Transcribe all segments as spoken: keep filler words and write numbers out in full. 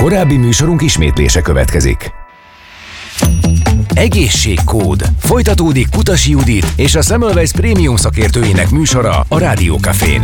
Korábbi műsorunk ismétlése következik. Egészségkód. Folytatódik Kutasi Judit és a Semmelweis Prémium szakértőinek műsora a Rádiókafén.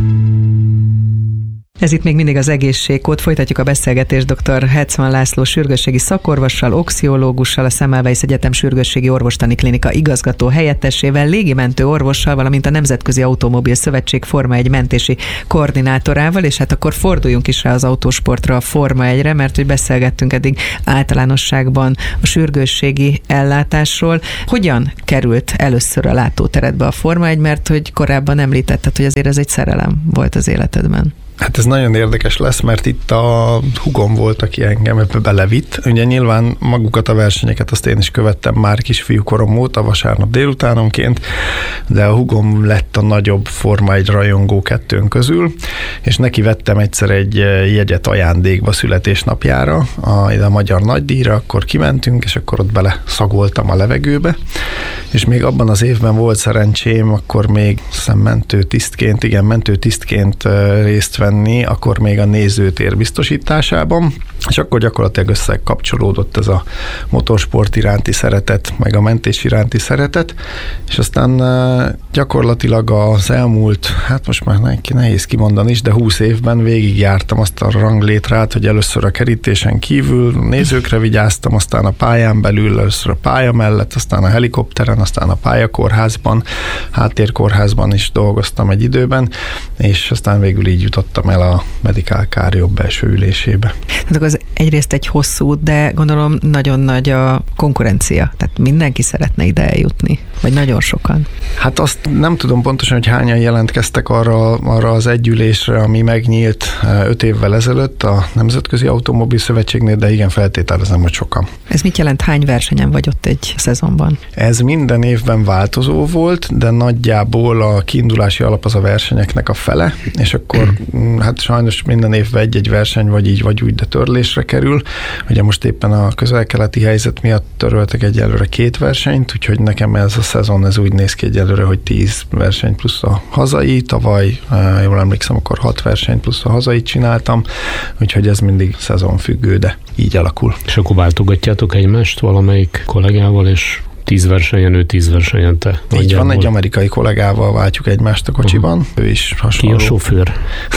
Ez itt még mindig az Egészségkód. Folytatjuk a beszélgetést dr. Hetzman László sürgősségi szakorvossal, oxiológussal, a Semmelweis Egyetem Sürgősségi Orvostani Klinika igazgató helyettesével, légimentő orvossal, valamint a Nemzetközi Automobil Szövetség Forma egy mentési koordinátorával, és hát akkor forduljunk is rá az autósportra, a Forma egyre, mert hogy beszélgettünk eddig általánosságban a sürgősségi ellátásról. Hogyan került először a látóteredbe a Forma egy, mert hogy korábban említetted, hogy azért ez egy szerelem volt az életedben? Hát ez nagyon érdekes lesz, mert itt a hugom volt, aki engem ebbe belevitt. Ugye nyilván magukat a versenyeket azt én is követtem már kisfiúkorom óta, vasárnap délutánonként, de a hugom lett a nagyobb Forma egy rajongó kettőn közül, és neki vettem egyszer egy jegyet ajándékba születésnapjára, a, ide a Magyar Nagydíjra, akkor kimentünk, és akkor ott bele szagoltam a levegőbe, és még abban az évben volt szerencsém, akkor még mentő tisztként, igen, mentő tisztként részt venni, akkor még a nézőtér biztosításában, és akkor gyakorlatilag összekapcsolódott ez a motorsport iránti szeretet, meg a mentés iránti szeretet, és aztán gyakorlatilag az elmúlt, hát most már neki nehéz kimondani is, de húsz évben végigjártam azt a ranglétrát, hogy először a kerítésen kívül nézőkre vigyáztam, aztán a pályán belül, először a pálya mellett, aztán a helikopteren, aztán a pályakórházban, háttérkórházban is dolgoztam egy időben, és aztán végül így jutottam el a Medical Car jobb belső ülésébe. Tehát az egyrészt egy hosszú út, de gondolom nagyon nagy a konkurencia. Tehát mindenki szeretne ide eljutni, vagy nagyon sokan. Hát azt nem tudom pontosan, hogy hányan jelentkeztek arra, arra az együlésre, ami megnyílt öt évvel ezelőtt a Nemzetközi Automobil Szövetségnél, de igen, feltételezem, hogy sokan. Ez mit jelent? Hány versenyen vagy ott egy szezonban? Ez minden évben változó volt, de nagyjából a kiindulási alap az a versenyeknek a fele, és akkor hát sajnos minden évben egy-egy verseny vagy így, vagy úgy, de törlésre kerül. Ugye most éppen a közel-keleti helyzet miatt töröltek egyelőre két versenyt, úgyhogy nekem ez a szezon ez úgy néz ki egyelőre, hogy tíz verseny plusz a hazai, tavaly, jól emlékszem, akkor hat verseny plusz a hazait csináltam, úgyhogy ez mindig szezonfüggő, de így alakul. És akkor váltogatjátok egymást valamelyik kollégával, és tíz versenyen, ő tíz versenyen, te. Így nagyjából. Van, egy amerikai kollégával váltjuk egymást a kocsiban, uh-huh. Ő is hasonló. Ki a sofőr?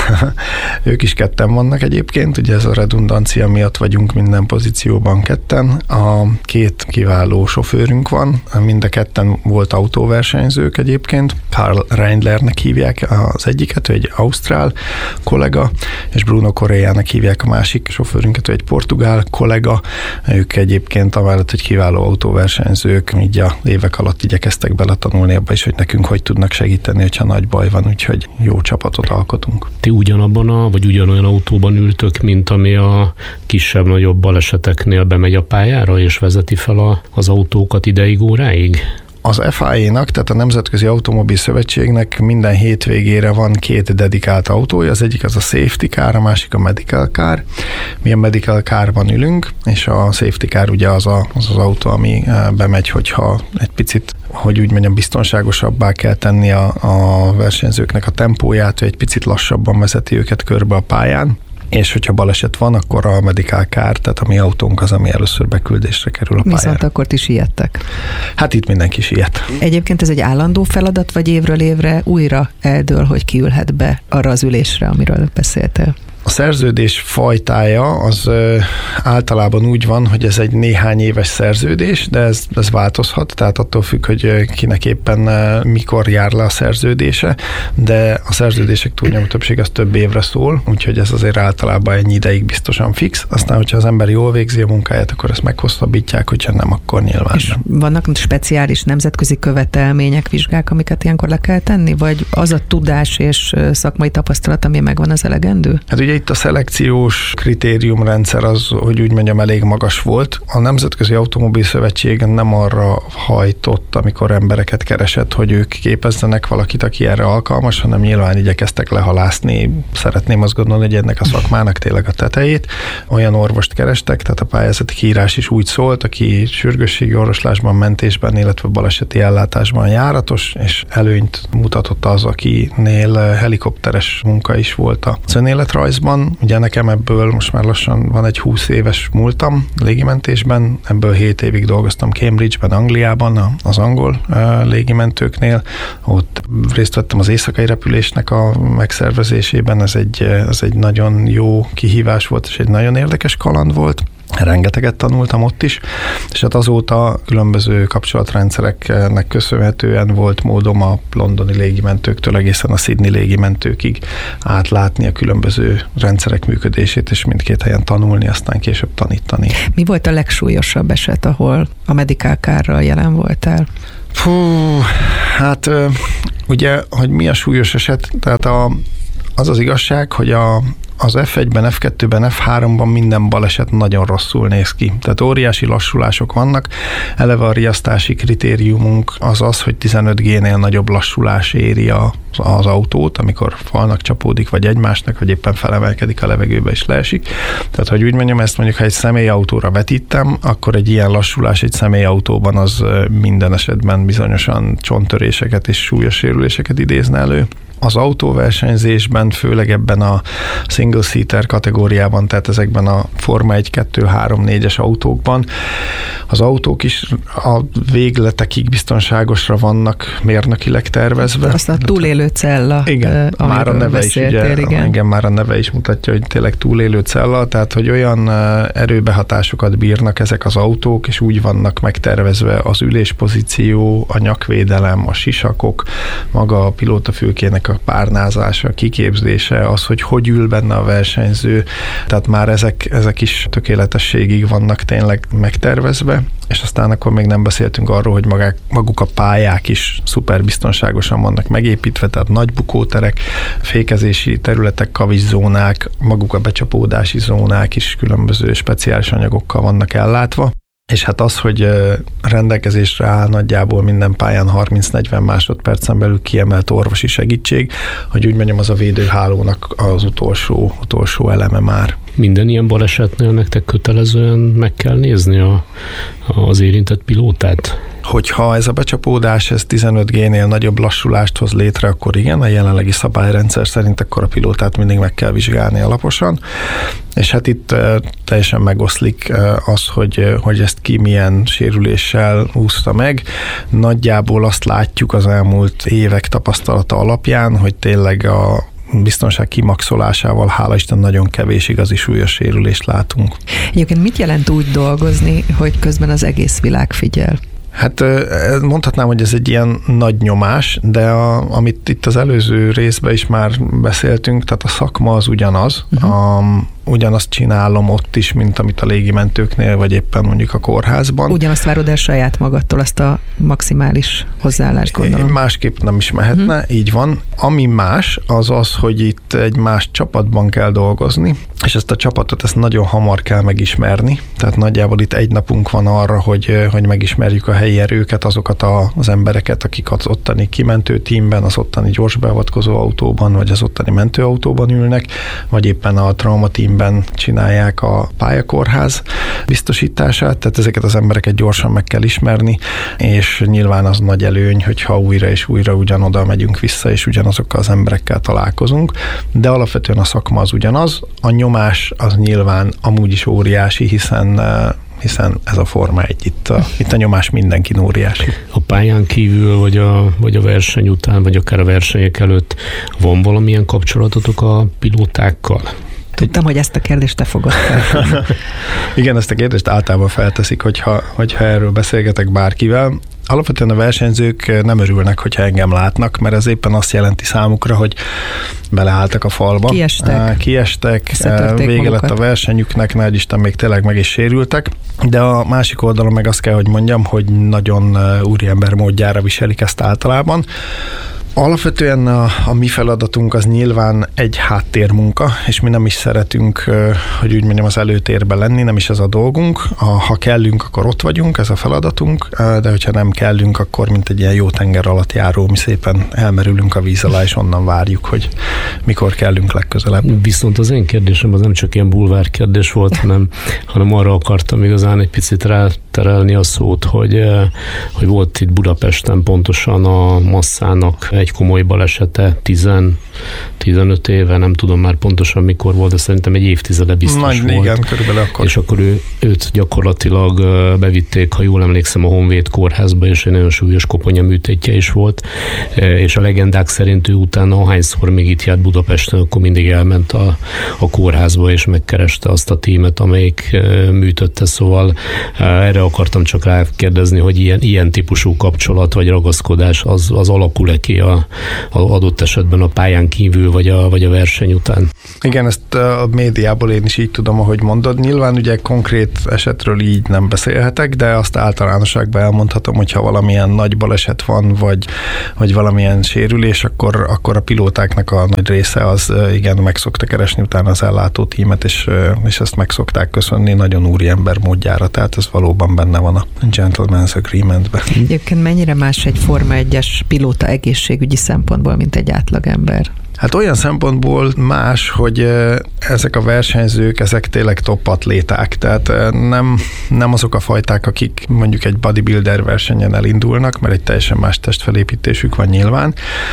Ők is ketten vannak egyébként, ugye ez a redundancia miatt vagyunk minden pozícióban ketten. A két kiváló sofőrünk van, mind a ketten volt autóversenyzők egyébként. Karl Reindlernek hívják az egyiket, ő egy ausztrál kollega, és Bruno Correának hívják a másik sofőrünket, ő egy portugál kollega. Ők egyébként amellett, hogy kiváló autóversenyzők, így a évek alatt igyekeztek beletanulni abba is, hogy nekünk hogy tudnak segíteni, hogyha nagy baj van, úgyhogy jó csapatot alkotunk. Ti ugyanabban a, vagy ugyanolyan autóban ültök, mint ami a kisebb-nagyobb baleseteknél bemegy a pályára, és vezeti fel a, az autókat ideig, óráig? Az ef i á-nak, tehát a Nemzetközi Automobil Szövetségnek minden hétvégére van két dedikált autója, az egyik az a Safety Car, a másik a Medical Car. Mi a Medical Carban ülünk, és a Safety Car ugye az a, az, az autó, ami bemegy, hogyha egy picit, hogy úgy mondjam, biztonságosabbá kell tenni a, a versenyzőknek a tempóját, hogy egy picit lassabban vezeti őket körbe a pályán. És hogyha baleset van, akkor a Medical Car, tehát a mi autónk az, ami először beküldésre kerül a pályára. Viszont akkor ti siettek. Hát itt mindenki siet. Egyébként ez egy állandó feladat, vagy évről évre újra eldől, hogy kiülhet be arra az ülésre, amiről beszéltél? A szerződés fajtája az ö, általában úgy van, hogy ez egy néhány éves szerződés, de ez, ez változhat, tehát attól függ, hogy kinek éppen ö, mikor jár le a szerződése, de a szerződések túlnyomó többség az több évre szól, úgyhogy ez azért általában ennyi ideig biztosan fix. Aztán, hogyha az ember jól végzi a munkáját, akkor ezt meghosszabbítják, hogyha nem, akkor nyilván és nem. Vannak speciális nemzetközi követelmények, vizsgák, amiket ilyenkor le kell tenni, vagy az a tudás és szakmai tapasztalat, ami megvan, az elegendő? Hát ugye itt a szelekciós kritériumrendszer az, hogy úgy mondjam, elég magas volt. A Nemzetközi Automobil Szövetség nem arra hajtott, amikor embereket keresett, hogy ők képezzenek valakit, aki erre alkalmas, hanem nyilván igyekeztek lehalászni. Szeretném azt gondolni, hogy ennek a szakmának tényleg a tetejét. Olyan orvost kerestek, tehát a pályázati kiírás is úgy szólt, aki sürgősségi orvoslásban, mentésben, illetve baleseti ellátásban járatos, és előnyt mutatott az, akinél helikopteres munka is volt a önéletrajzban. kórházban. Ugye nekem ebből most már lassan van egy húsz éves múltam légimentésben, ebből hét évig dolgoztam Cambridge-ben, Angliában, az angol légimentőknél. Ott részt vettem az éjszakai repülésnek a megszervezésében, ez egy, ez egy nagyon jó kihívás volt, és egy nagyon érdekes kaland volt. Rengeteget tanultam ott is, és hát azóta különböző kapcsolatrendszereknek köszönhetően volt módom a londoni légimentőktől egészen a Sydney légimentőkig átlátni a különböző rendszerek működését, és mindkét helyen tanulni, aztán később tanítani. Mi volt a legsúlyosabb eset, ahol a medical care-ral jelen voltál? Fú, hát ugye, hogy mi a súlyos eset, tehát a, az az igazság, hogy a az ef egyben, ef kettőben, ef háromban minden baleset nagyon rosszul néz ki. Tehát óriási lassulások vannak. Eleve a riasztási kritériumunk az az, hogy tizenöt génél nagyobb lassulás éri a, az autót, amikor falnak csapódik, vagy egymásnak, vagy éppen felemelkedik a levegőbe és leesik. Tehát, hogy úgy mondjam, ezt mondjuk, ha egy személyautóra vetítem, akkor egy ilyen lassulás egy személyautóban az minden esetben bizonyosan csonttöréseket és súlyos sérüléseket idézne elő. Az autóversenyzésben, főleg ebben a single seater kategóriában, tehát ezekben a Forma egy, kettő, három, négyes autókban, az autók is a végletekig biztonságosra vannak mérnökileg tervezve. Azt a túlélő cella. Igen, már a neve is, ugye, igen. igen, már a neve is mutatja, hogy tényleg túlélő cella, tehát hogy olyan erőbehatásokat bírnak ezek az autók, és úgy vannak megtervezve az üléspozíció, a nyakvédelem, a sisakok, maga a pilótafülkének a párnázása, a kiképzése, az, hogy hogy ül benne a versenyző, tehát már ezek, ezek is tökéletességig vannak tényleg megtervezve, és aztán akkor még nem beszéltünk arról, hogy magák, maguk a pályák is szuper biztonságosan vannak megépítve, tehát nagy bukóterek, fékezési területek, kaviszónák, maguk a becsapódási zónák is különböző speciális anyagokkal vannak ellátva. És hát az, hogy rendelkezésre áll nagyjából minden pályán harminc-negyven másodpercen belül kiemelt orvosi segítség, hogy úgy mondjam, az a védőhálónak az utolsó, utolsó eleme már. Minden ilyen balesetnél nektek kötelezően meg kell nézni a, az érintett pilótát? Hogyha ez a becsapódás ez tizenöt génél nagyobb lassulást hoz létre, akkor igen, a jelenlegi szabályrendszer szerint akkor a pilótát mindig meg kell vizsgálni alaposan. És hát itt e, teljesen megoszlik e, az, hogy, hogy ezt ki milyen sérüléssel úszta meg. Nagyjából azt látjuk az elmúlt évek tapasztalata alapján, hogy tényleg a biztonság kimaxolásával hála Isten nagyon kevés igazi súlyos sérülést látunk. Egyébként mit jelent úgy dolgozni, hogy közben az egész világ figyel? Hát mondhatnám, hogy ez egy ilyen nagy nyomás, de a, amit itt az előző részben is már beszéltünk, tehát a szakma az ugyanaz, uh-huh. a, ugyanazt csinálom ott is, mint amit a légimentőknél, vagy éppen mondjuk a kórházban. Ugyanazt várod el saját magadtól, azt a maximális hozzáállást, gondolom. Másképp nem is mehetne, uh-huh. így van. Ami más, az az, hogy itt egy más csapatban kell dolgozni, és ezt a csapatot ezt nagyon hamar kell megismerni, tehát nagyjából itt egy napunk van arra, hogy, hogy megismerjük a helyi erőket, azokat a, az embereket, akik az ottani kimentő tímben, az ottani gyorsbeavatkozó autóban, vagy az ottani mentőautóban ülnek, vagy éppen a trauma tímben csinálják a pályakórház biztosítását, tehát ezeket az embereket gyorsan meg kell ismerni, és nyilván az nagy előny, hogyha újra és újra ugyanoda megyünk vissza, és ugyanazokkal az emberekkel találkozunk, de alapvetően a szakma az ugyanaz, a nyomás az nyilván amúgy is óriási, hiszen hiszen ez a Forma egy, itt a, itt a nyomás mindenkin óriási. A pályán kívül, vagy a, vagy a verseny után, vagy akár a versenyek előtt van valamilyen kapcsolatotok a pilótákkal? Tudtam, hogy ezt a kérdést te fogod fel. Igen, ezt a kérdést általában felteszik, hogyha, hogyha erről beszélgetek bárkivel. Alapvetően a versenyzők nem örülnek, hogyha engem látnak, mert ez éppen azt jelenti számukra, hogy beleálltak a falba. Kiestek. Kiestek, vége magukat. lett a versenyüknek, nagy Isten még tényleg meg is sérültek. De a másik oldalon meg azt kell, hogy mondjam, hogy nagyon úriember módjára viselik ezt általában. Alapvetően a, a mi feladatunk az nyilván egy háttérmunka, és mi nem is szeretünk, hogy úgy mondjam, az előtérben lenni, nem is ez a dolgunk. A, ha kellünk, akkor ott vagyunk, ez a feladatunk, de hogyha nem kellünk, akkor mint egy ilyen jó tenger alatt járó, mi szépen elmerülünk a víz alá, és onnan várjuk, hogy mikor kellünk legközelebb. Viszont az én kérdésem az nem csak ilyen bulvár kérdés volt, hanem, hanem arra akartam igazán egy picit ráterelni a szót, hogy, hogy volt itt Budapesten pontosan a Masszának egy egy komoly balesete, tíz-tizenöt éve, nem tudom már pontosan mikor volt, de szerintem egy évtizede biztos Nagy, volt. Igen, körülbelül akkor. És akkor ő, őt gyakorlatilag bevitték, ha jól emlékszem, a Honvéd kórházba, és egy nagyon súlyos koponyaműtétje is volt, és a legendák szerint ő utána, ahányszor még itt járt Budapesten, akkor mindig elment a, a kórházba, és megkereste azt a tímet, amelyik műtötte, szóval erre akartam csak rákérdezni, hogy ilyen, ilyen típusú kapcsolat vagy ragaszkodás az, az alakul-e ki a, a adott esetben a pályán kívül, vagy a, vagy a verseny után? Igen, ezt a médiából én is így tudom, ahogy mondod. Nyilván ugye konkrét esetről így nem beszélhetek, de azt általánosságban elmondhatom, hogyha valamilyen nagy baleset van, vagy, vagy valamilyen sérülés, akkor, akkor a pilótáknak a nagy része az igen, meg szokta keresni utána az ellátó tímet, és, és ezt meg szokták köszönni nagyon úriember módjára, tehát ez valóban benne van a Gentleman's Agreementben. Egyébként mennyire más egy Forma egyes pilóta egészségügyi szempontból, mint egy átlagember? Hát olyan szempontból más, hogy ezek a versenyzők, ezek tényleg top atléták, tehát nem, nem azok a fajták, akik mondjuk egy bodybuilder versenyen elindulnak, mert egy teljesen más testfelépítésük van nyilván,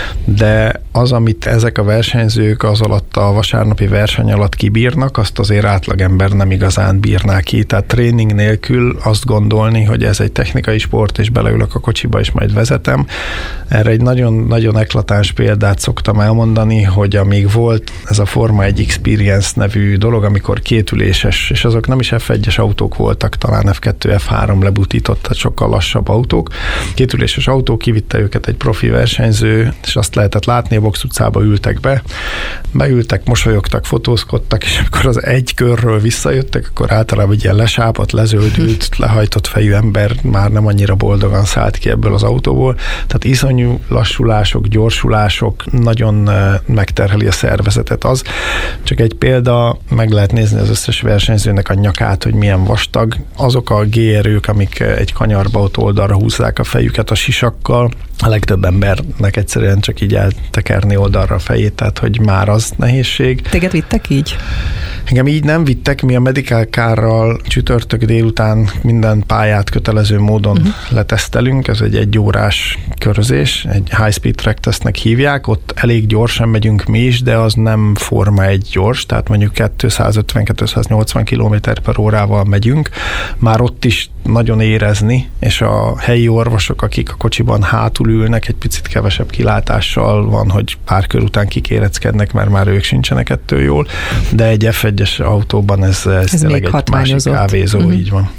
de az, amit ezek a versenyzők az alatt a vasárnapi verseny alatt kibírnak, azt azért átlagember nem igazán bírná ki, tehát tréning nélkül azt gondolni, hogy ez egy technikai sport, és beleülök a kocsiba, és majd vezetem. Erre egy nagyon-nagyon eklatáns példát szoktam elmondani, hogy amíg volt ez a Forma egy Experience nevű dolog, amikor kétüléses, és azok nem is ef egyes autók voltak, talán ef kettő, ef három lebutított, tehát sokkal lassabb autók. Kétüléses autó, kivitte őket egy profi versenyző, és azt lehetett látni, a box utcába ültek be, beültek, mosolyogtak, fotózkodtak, és amikor az egy körről visszajöttek, akkor általában egy ilyen lesápadt, lezöldült, lehajtott fejű ember már nem annyira boldogan szállt ki ebből az autóból. Tehát iszonyú lassulások, gyorsulások, nagyon megterheli a szervezetet az. Csak egy példa, meg lehet nézni az összes versenyzőnek a nyakát, hogy milyen vastag. Azok a G-erők, amik egy kanyarba ott oldalra húzzák a fejüket a sisakkal, a legtöbb embernek egyszerűen csak így eltekerni oldalra a fejét, tehát hogy már az nehézség. Téged vittek így? Engem így nem vittek, mi a Medical Car-ral csütörtök délután minden pályát kötelező módon uh-huh. letesztelünk, ez egy egyórás körözés, egy high speed track tesztnek hívják, ott elég gyorsan megyünk mi is, de az nem Forma egy gyors, tehát mondjuk kétszázötven-kétszáznyolcvan kilométer per órával megyünk, már ott is nagyon érezni, és a helyi orvosok, akik a kocsiban hátul ülnek, egy picit kevesebb kilátással van, hogy pár kör után kikéreckednek, mert már ők sincsenek ettől jól, de egy ef egyes autóban ez, ez, ez tényleg egy másik kávézó, uh-huh. így van.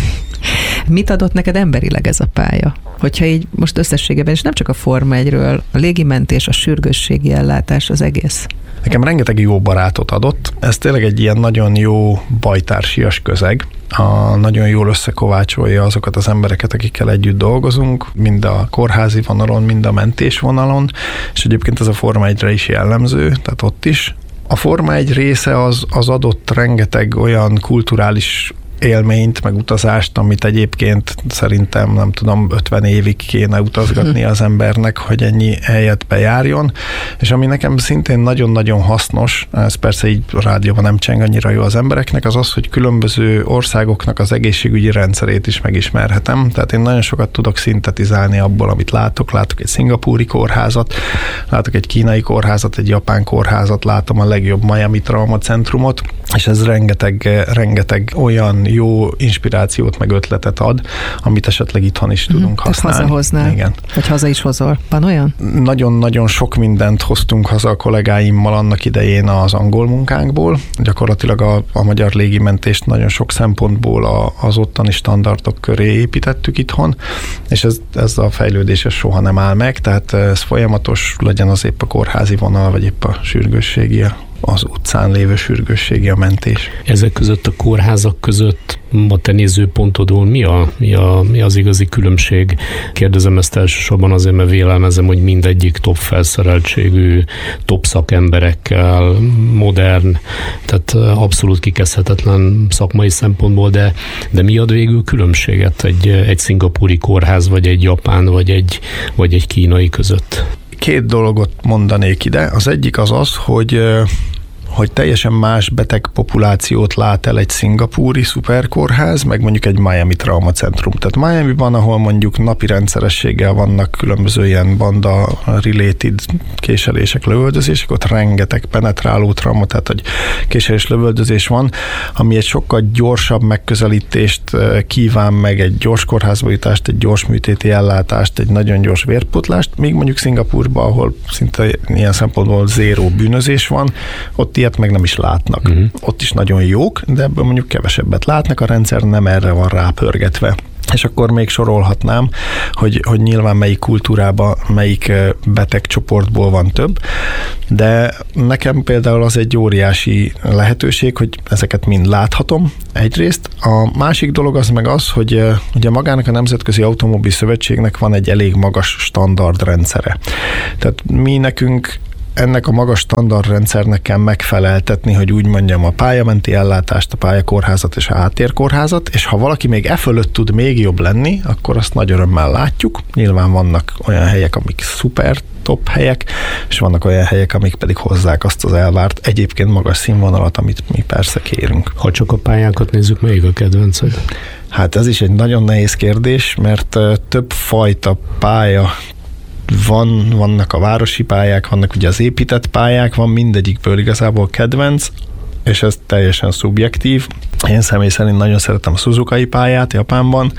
Mit adott neked emberileg ez a pálya? Hogyha így most összességében, és nem csak a Forma egyről, a légimentés, a sürgősségi ellátás, az egész? Nekem rengeteg jó barátot adott. Ez tényleg egy ilyen nagyon jó bajtársias közeg. A, nagyon jól összekovácsolja azokat az embereket, akikkel együtt dolgozunk, mind a kórházi vonalon, mind a mentés vonalon, és egyébként ez a Forma egyre is jellemző, tehát ott is. A Forma egy része az, az adott rengeteg olyan kulturális élményt, meg utazást, amit egyébként szerintem, nem tudom, ötven évig kéne utazgatni az embernek, hogy ennyi helyet bejárjon, és ami nekem szintén nagyon-nagyon hasznos, ez persze így a rádióban nem cseng annyira jó az embereknek, az az, hogy különböző országoknak az egészségügyi rendszerét is megismerhetem, tehát én nagyon sokat tudok szintetizálni abból, amit látok, látok egy szingapúri kórházat, látok egy kínai kórházat, egy japán kórházat, látom a legjobb Miami Trauma Centrumot, és ez rengeteg, rengeteg olyan jó inspirációt, meg ötletet ad, amit esetleg itthon is tudunk mm, használni. Hazahoznál? Igen. Vagy haza is hozol? Van olyan? Nagyon-nagyon sok mindent hoztunk haza a kollégáimmal annak idején az angol munkánkból. Gyakorlatilag a, a magyar légimentést nagyon sok szempontból a, az ottani standardok köré építettük itthon, és ez, ez a fejlődés ez soha nem áll meg, tehát ez folyamatos, legyen az épp a kórházi vonal, vagy épp a sürgősségi, az utcán lévő sürgősségi, a mentés. Ezek között a kórházak között a te nézőpontodon mi, a, mi, a, mi az igazi különbség? Kérdezem ezt elsősorban azért, mert vélelmezem, hogy mindegyik top felszereltségű, top szakemberekkel, modern, tehát abszolút kikezdhetetlen szakmai szempontból, de, de mi ad végül különbséget egy, egy szingapúri kórház, vagy egy japán, vagy egy, vagy egy kínai között? Két dolgot mondanék ide. Az egyik az az, hogy hogy teljesen más betegpopulációt lát el egy szingapúri szuperkórház, meg mondjuk egy Miami traumacentrum. Tehát Miamiban, ahol mondjuk napi rendszerességgel vannak különböző ilyen banda-related késelések, lövöldözések, ott rengeteg penetráló trauma, tehát hogy késelés, lövöldözés van, ami egy sokkal gyorsabb megközelítést kíván meg, egy gyors kórházba jutást, egy gyors műtéti ellátást, egy nagyon gyors vérpótlást, míg mondjuk Szingapúrban, ahol szinte ilyen szempontból zéró bűnözés van, ott ilyet meg nem is látnak. Uh-huh. Ott is nagyon jók, de ebből mondjuk kevesebbet látnak, a rendszer nem erre van rápörgetve. És akkor még sorolhatnám, hogy, hogy nyilván melyik kultúrában, melyik betegcsoportból van több, de nekem például az egy óriási lehetőség, hogy ezeket mind láthatom egyrészt. A másik dolog az meg az, hogy ugye magának a Nemzetközi Automobil Szövetségnek van egy elég magas standardrendszere. Tehát mi nekünk ennek a magas standardrendszernek kell megfeleltetni, hogy úgy mondjam, a pályamenti ellátást, a pályakórházat és a háttérkórházat, és ha valaki még e fölött tud még jobb lenni, akkor azt nagy örömmel látjuk. Nyilván vannak olyan helyek, amik szuper top helyek, és vannak olyan helyek, amik pedig hozzák azt az elvárt, egyébként magas színvonalat, amit mi persze kérünk. Ha csak a pályákat nézzük, melyik a kedvenced? Hát ez is egy nagyon nehéz kérdés, mert több fajta pálya van, vannak a városi pályák, vannak ugye az épített pályák, van mindegyikből igazából kedvenc, és ez teljesen szubjektív. Én személy szerint nagyon szeretem a Suzukai pályát Japánban,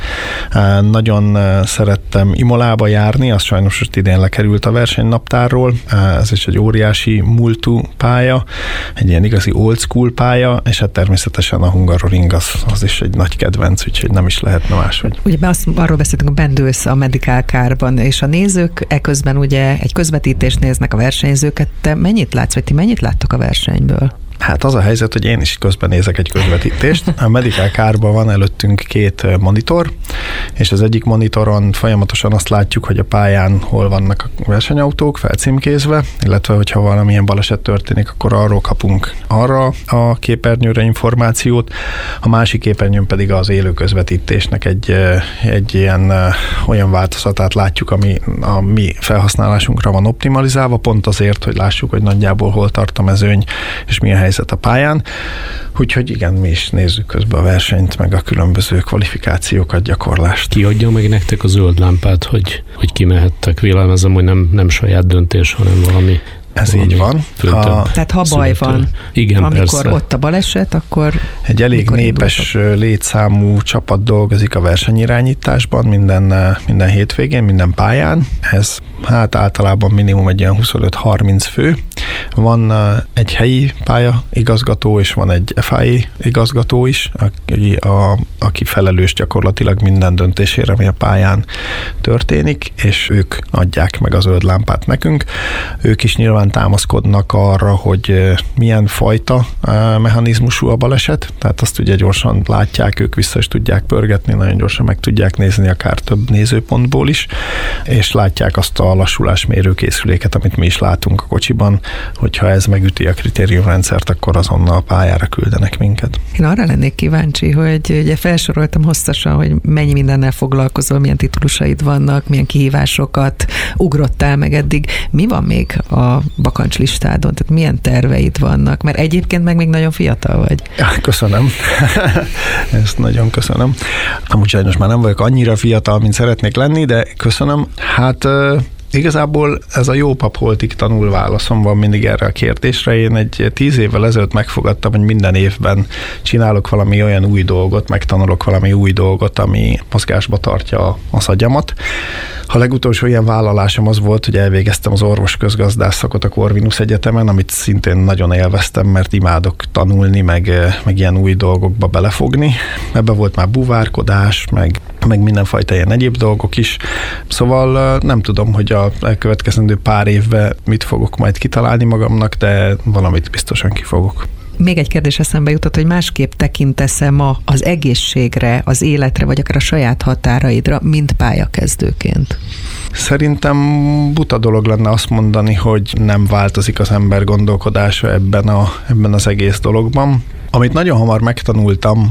nagyon szerettem Imolába járni, az sajnos most idén lekerült a versenynaptárról, ez is egy óriási múltú pálya, egy ilyen igazi old school pálya, és hát természetesen a Hungaroring az, az is egy nagy kedvenc, úgyhogy nem is lehetne máshogy. Ugye azt, arról beszéltünk, a bendősz a Medical Car-ban, és a nézők eközben ugye egy közvetítést néznek a versenyzőket. Te mennyit látsz, vagy ti mennyit láttok a versenyből? Hát az a helyzet, hogy én is közben nézek egy közvetítést. A Medical Car-ban van előttünk két monitor, és az egyik monitoron folyamatosan azt látjuk, hogy a pályán hol vannak a versenyautók felcímkézve, illetve hogyha valamilyen baleset történik, akkor arról kapunk arra a képernyőre információt. A másik képernyőn pedig az élő közvetítésnek egy, egy ilyen olyan változatát látjuk, ami a mi felhasználásunkra van optimalizálva, pont azért, hogy lássuk, hogy nagyjából hol tart a mezőny, és milyen helyzet a pályán. Úgyhogy igen, mi is nézzük közben a versenyt, meg a különböző kvalifikációkat, gyakorlást. Ki adja meg nektek a zöld lámpát, hogy, hogy kimehettek? Vélelmezem, hogy nem, nem saját döntés, hanem valami. Ez így van. A, Tehát ha baj van, igen, amikor persze. Ott a baleset, akkor... Egy elég népes indultok? Létszámú csapat dolgozik a versenyirányításban minden, minden hétvégén, minden pályán. Ez hát általában minimum egy olyan huszonöt-harminc fő. Van egy helyi pálya igazgató, és van egy ef i á igazgató is, aki, a, aki felelős gyakorlatilag minden döntésére, ami a pályán történik, és ők adják meg a zöld lámpát nekünk. Ők is nyilván támaszkodnak arra, hogy milyen fajta mechanizmusú a baleset, tehát azt ugye gyorsan látják, ők vissza is tudják pörgetni, nagyon gyorsan meg tudják nézni, akár több nézőpontból is, és látják azt a lassulásmérő készüléket, amit mi is látunk a kocsiban, hogyha ez megüti a kritériumrendszert, akkor azonnal a pályára küldenek minket. Én arra lennék kíváncsi, hogy ugye felsoroltam hosszasan, hogy mennyi mindennel foglalkozol, milyen titulusaid vannak, milyen kihívásokat ugrottál meg eddig. Mi van még a bakancslistádon? Tehát milyen terveid vannak? Mert egyébként meg még nagyon fiatal vagy. Ja, köszönöm. Ezt nagyon köszönöm. Amúgy sajnos már nem vagyok annyira fiatal, mint szeretnék lenni, de köszönöm. Hát igazából ez a jó pap holtig tanul válaszom van mindig erre a kérdésre. Én egy tíz évvel ezelőtt megfogadtam, hogy minden évben csinálok valami olyan új dolgot, megtanulok valami új dolgot, ami mozgásba tartja az agyamat. A legutolsó ilyen vállalásom az volt, hogy elvégeztem az orvosközgazdász szakot a Corvinus Egyetemen, amit szintén nagyon élveztem, mert imádok tanulni, meg, meg ilyen új dolgokba belefogni. Ebbe volt már buvárkodás, meg, meg mindenfajta ilyen egyéb dolgok is. Szóval nem tudom, hogy a elkövetkezendő pár évben mit fogok majd kitalálni magamnak, de valamit biztosan kifogok. Még egy kérdés eszembe jutott, hogy másképp tekintesz-e ma az egészségre, az életre, vagy akár a saját határaidra, mint pályakezdőként? Szerintem buta dolog lenne azt mondani, hogy nem változik az ember gondolkodása ebben, a, ebben az egész dologban. Amit nagyon hamar megtanultam,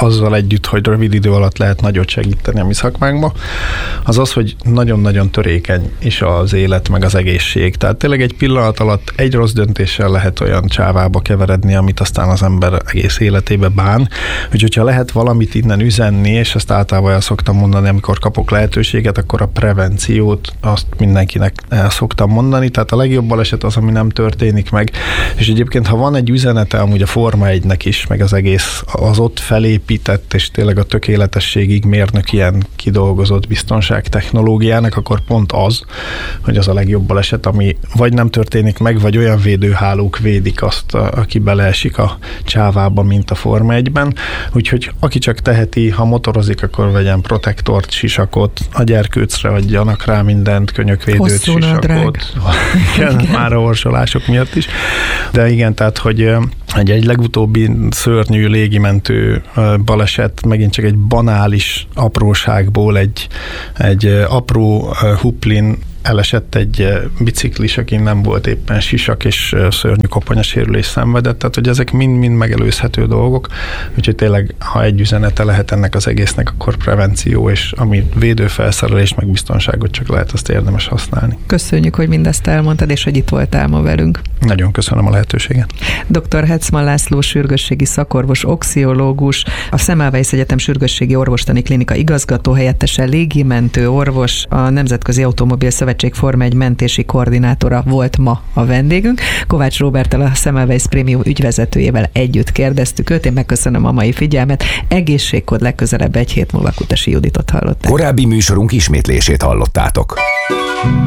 azzal együtt, hogy rövid idő alatt lehet nagyot segíteni a mi szakmánkba, az az, hogy nagyon-nagyon törékeny is az élet, meg az egészség. Tehát tényleg egy pillanat alatt egy rossz döntéssel lehet olyan csávába keveredni, amit aztán az ember egész életébe bán. Úgyhogy ha lehet valamit innen üzenni, és ezt általában el szoktam mondani, amikor kapok lehetőséget, akkor a prevenciót azt mindenkinek el szoktam mondani. Tehát a legjobb baleset az, ami nem történik meg. És egyébként, ha van egy üzenete amúgy a Forma egynek is, meg az egész az ott felépített, és tényleg a tökéletességig mérnök ilyen kidolgozott biztonságtechnológiának, akkor pont az, hogy az a legjobb baleset, ami vagy nem történik meg, vagy olyan védőhálók védik azt, aki beleesik a csávába, mint a Forma egyben. Úgyhogy aki csak teheti, ha motorozik, akkor vegyen protektort, sisakot, a gyerkőcre adjanak rá mindent, könyökvédőt, hosszú sisakot. Igen, igen, már a orsolások miatt is. De igen, tehát, hogy egy, egy legutóbbi szörnyű légimentő baleset megint csak egy banális apróságból, egy, egy apró huplin elesett egy biciklis, aki nem volt éppen sisak, és szörnyű koponyasérülés szenvedett, tehát hogy ezek mind-mind megelőzhető dolgok, úgyhogy tényleg, ha egy üzenete lehet ennek az egésznek, akkor prevenció, és ami védőfelszerelés, meg biztonságot csak lehet, azt érdemes használni. Köszönjük, hogy mindezt elmondtad, és hogy itt voltál ma velünk. Nagyon köszönöm a lehetőséget. doktor Hetzmann László sürgősségi szakorvos, oxiológus, a Semmelweis Egyetem Sürgősségi Orvostani Klinika igazgató helyettese, légimentő orvos, a Nemzetközi Automobil Szövetség Forma egy mentési koordinátora volt ma a vendégünk. Kovács Róberttel, a Semmelweis Prémium ügyvezetőjével együtt kérdeztük őt. Én megköszönöm a mai figyelmet. Egészségkód, legközelebb egy hét múlva Kutasi Juditot hallották. Korábbi műsorunk ismétlését hallottátok.